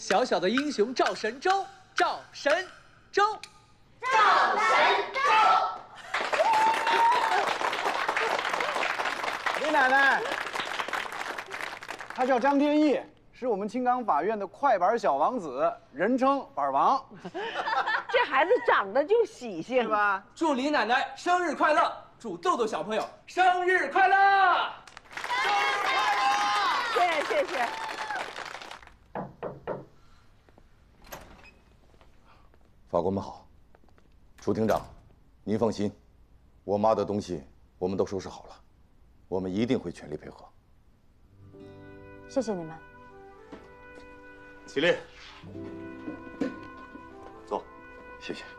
小小的英雄赵神州，赵神州， 赵神州。 李奶奶，他叫张天翼，是我们青冈法院的快板小王子，人称板王。 这孩子长得就喜庆， 是吧？ 祝李奶奶生日快乐！祝豆豆小朋友生日快乐！ 生日快乐！ 谢谢。 法官们好，楚庭长，您放心，我妈的东西我们都收拾好了，我们一定会全力配合。 谢谢你们。 起立，坐，谢谢。